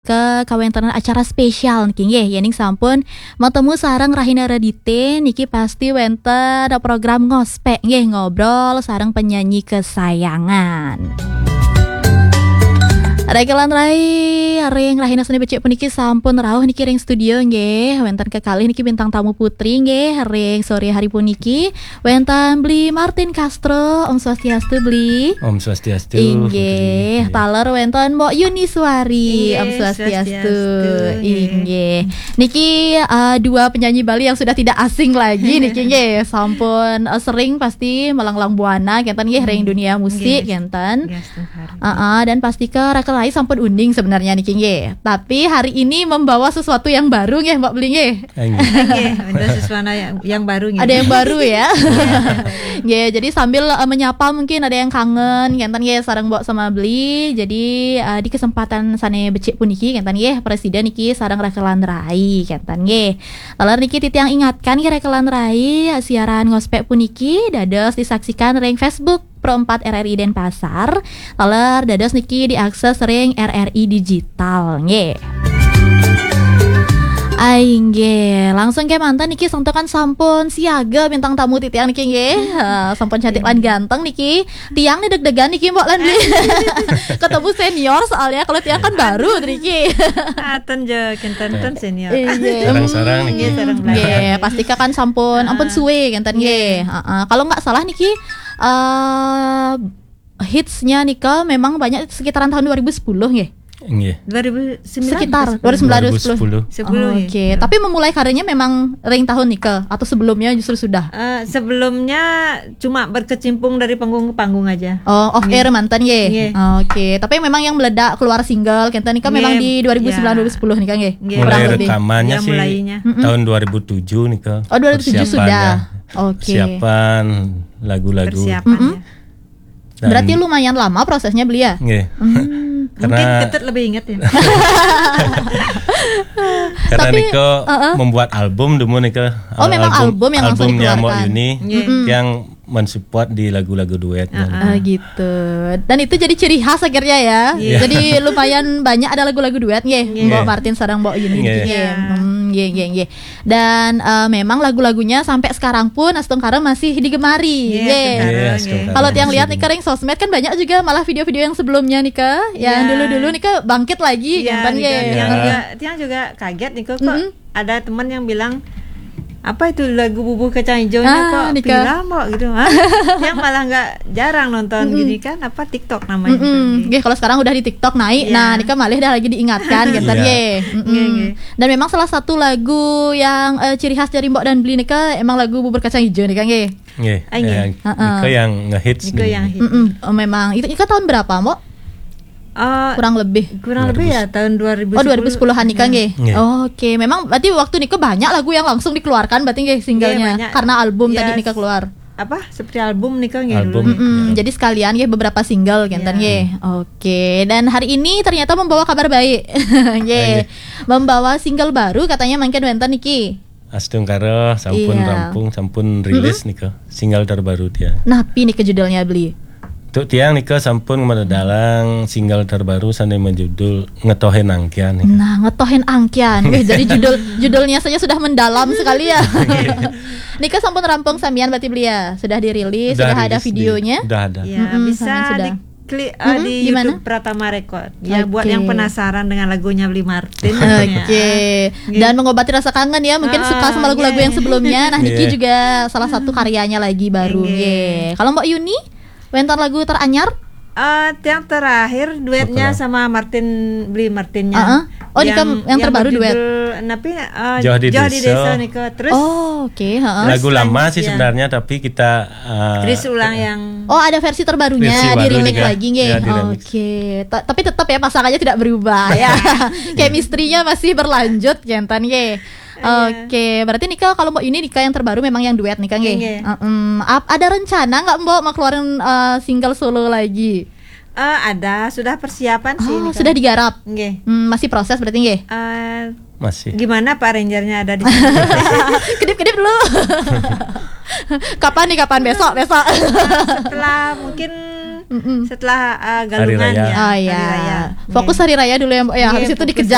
ke kawentenan acara spesial niki nggih yening sampun matemu sareng Rahina Radite niki pasti wenten program ngospek nggih ngobrol sareng penyanyi kesayangan. Rekelan Rai ring Rahina Seni Becik puniki sampun rawuh niki ring studio nggih wenten kekalih niki bintang tamu putri nggih ring sore hari puniki wenten Bli Martin Castro. Om Swastiastu Bli. Om Swastiastu. Inggih taler wenten Mbok Yuni Suari. Om Swastiastu. Inggih niki dua penyanyi Bali yang sudah tidak asing lagi niki nggih sampun sering pasti melanglang buana kenten nggih ring dunia musik kenten. Dan pasti ke rekelan sampun unding sebenarnya niki nggih. Tapi hari ini membawa sesuatu yang baru nggih Mbak Bli nggih. Nggih, ada sesuatu yang baru nggih. Ada yang baru ya. Nggih, jadi sambil menyapa mungkin ada yang kangen kenten nggih sareng Mbok sama Bli. Jadi di kesempatan sane becik puniki kenten nggih Presiden niki sareng Rekelan Rai kenten nggih. Taler niki titiang ingatkan nggih Rekelan Rai siaran ngospek puniki dados disaksikan ring Facebook Pro 4 RRI Denpasar. Taler dados niki diakses ring RRI Digital nggih. Nggih, langsung ke mantan niki sontokan sampun siaga bintang tamu titiang niki nggih. Sampun cantik lan ganteng niki. Tiang nih deg-degan niki Mbok lan Bli. Ketemu senior soalnya kalau tiang kan baru niki. Aten je kenten senior. Sarang-sarang niki. Nggih, pasti kan sampun ampun suwe kenten nggih. Kalau nggak salah niki hitsnya nika memang banyak sekitaran tahun 2010 nggih. Nggih. 2009 sekitar 2010. Oke. Tapi memulai karirnya memang ring tahun nika atau sebelumnya justru sudah? Sebelumnya cuma berkecimpung dari panggung ke panggung aja. Off air mantan nggih. Oke. Tapi memang yang meledak keluar single kenten nika memang di 2009 2010 nika nggih. Mulai rekamannya sih tahun 2007 nika. Oh 2007 sudah. Oke. Persiapan lagu-lagu. Berarti lumayan lama prosesnya Bli ya? Nggih. Mungkin Ketet lebih ingat ya. Karena Niko membuat album dulu Niko. Memang album yang langsung dikeluarkan. Albumnya Mbok Yuni yang mensupport di lagu-lagu duet. Gitu. Dan itu jadi ciri khas akhirnya ya. Jadi lumayan banyak ada lagu-lagu duet nggih. Mbok Martin sareng Mbok Yuni nggih. Dan memang lagu-lagunya sampai sekarang pun Astungkara masih digemari. Kalau tiang lihat nih ring sosmed kan banyak juga malah video-video yang sebelumnya nih yang dulu-dulu nih bangkit lagi kan Tiang juga kaget nih kok ada teman yang bilang apa itu lagu Bubur Kacang Hijaunya kok film kok gitu. Yang malah nggak jarang nonton gini kan apa TikTok namanya. Kalau sekarang udah di TikTok naik. Nah Nika malah dah lagi diingatkan gitu Dan memang salah satu lagu yang ciri khas dari Mbok dan Bli Nika emang lagu Bubur Kacang Hijau Nika nggih. Nika yang ngehits. Memang itu tahun berapa Mbok? Kurang lebih ya tahun 2010. 2010-an nikah nggih. Oke, memang berarti waktu nikah banyak lagu yang langsung dikeluarkan berarti nggih singlenya karena album tadi nikah keluar. Seperti album nikah nggih dulu. Jadi sekalian nggih beberapa single kenten nggih. Oke, dan hari ini ternyata membawa kabar baik. Nggih. Membawa single baru katanya mangken wenten niki. Astungkara sampun rampung sampun rilis nika single terbaru dia. Napi nika judulnya Bli? Untuk tiang nika sampun mendalang single terbaru sane menjudul Ngetohen Angkian. Nah, Ngetohen Angkian. Jadi judulnya saja sudah mendalam sekali ya. Nika sampun rampung samian berarti Bli ya. Sudah dirilis, sudah ada videonya. Sudah ada. Ya, bisa di YouTube Pratama Record. Ya buat yang penasaran dengan lagunya Bli Martin. Dan mengobati rasa kangen ya. Mungkin suka sama lagu-lagu yang sebelumnya. Nah, Niki juga salah satu karyanya lagi baru. Kalau Mbok Yuni wenten lagu teranyar? Yang terakhir duetnya sama Bli Martinnya. Yang terbaru duet. Jauh di Desa Niko. Terus lagu lama sih sebenarnya tapi kita Chris ulang yang ada versi terbarunya di remake lagi nggih. Tapi tetap ya pasangannya tidak berubah ya. Chemistry-nya masih berlanjut kenten nggih. Berarti Nika kalau Mbok ini Nika yang terbaru memang yang duet Nika nggih. Ada rencana nggak Mbok mau keluarin single solo lagi? Ada, sudah persiapan sih. Sudah digarap. Masih proses berarti nggih? Masih. Gimana Pak Rangernya ada di Kedip-kedip dulu. Kapan besok? Setelah mungkin setelah galungan hari raya. Hari raya. Fokus hari raya dulu ya Mbok ya. Habis itu dikejar